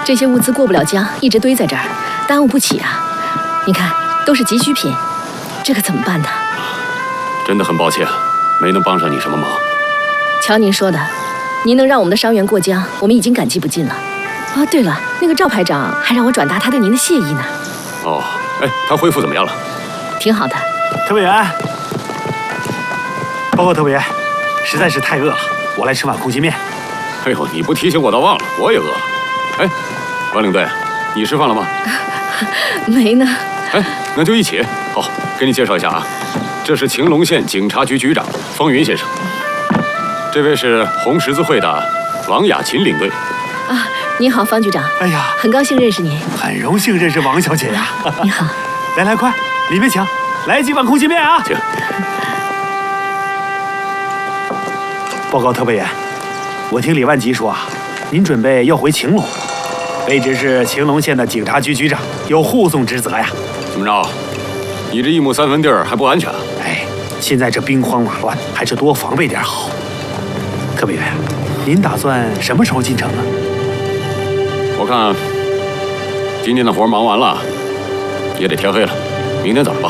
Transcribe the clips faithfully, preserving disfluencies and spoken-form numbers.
这些物资过不了江，一直堆在这儿，耽误不起啊。你看，都是急需品，这可怎么办呢？ 真的很抱歉，没能帮上你什么忙。 瞧您说的，您能让我们的伤员过江，我们已经感激不尽了。啊，对了，那个赵排长还让我转达他对您的谢意呢。 哦，哎，他恢复怎么样了？ 挺好的。 特派员，报告特派员，实在是太饿了，我来吃碗空心面。 哎呦，你不提醒我倒忘了，我也饿了。哎，王领队，你吃饭了吗？ 没呢。 哎，那就一起。好，给你介绍一下啊，这是晴隆县警察局局长方云先生，这位是红十字会的王雅琴领队。 啊，你好，方局长。 哎呀， 很高兴认识您。 很荣幸认识王小姐呀。 你好。 来来，快，里面请，来几碗空心面啊！ 请。 报告特派员，我听李万吉说啊，您准备要回晴隆，卑职是晴隆县的警察局局长，有护送职责呀。 怎么着？你这一亩三分地儿还不安全啊？ 哎，现在这兵荒马乱，还是多防备点好。特派员，您打算什么时候进城呢？ 我看今天的活忙完了，也得天黑了，明天早上吧。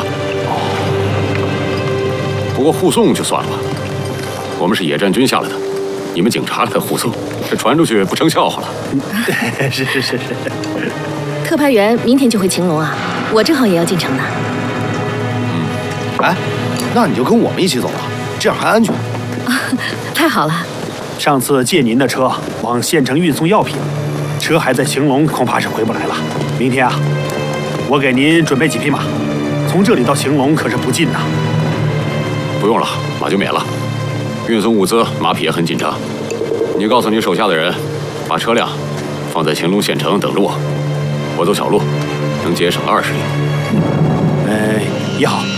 哦。不过护送就算了吧，我们是野战军下来的，你们警察来护送，这传出去不成笑话了。 是是是是。 特派员明天就回晴隆啊，我正好也要进城呢。 嗯。哎，那你就跟我们一起走吧，这样还安全。 啊，太好了。 上次借您的车往县城运送药品，车还在晴隆，恐怕是回不来了。明天啊，我给您准备几匹马，从这里到晴隆可是不近呐。 不用了，马就免了。运送物资，马匹也很紧张。你告诉你手下的人，把车辆放在晴隆县城等着我。我走小路，能节省二十里。 呃，也好。